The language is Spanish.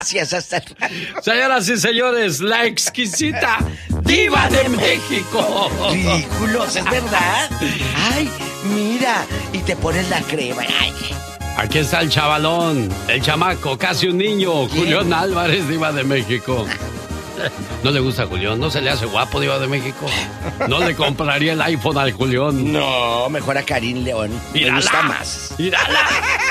Gracias, hasta luego. Señoras y señores, la exquisita diva de México. Ridículos, ¿es verdad? Ay, mira, y te pones la crema. Ay. Aquí está el chavalón, el chamaco, casi un niño, ¿Quién? Julián Álvarez, diva de México. ¿No le gusta a Julián? ¿No se le hace guapo, diva de México? ¿No le compraría el iPhone al Julián? No, mejor a Karim León. ¡Mírala! Me gusta más. ¡Mírala!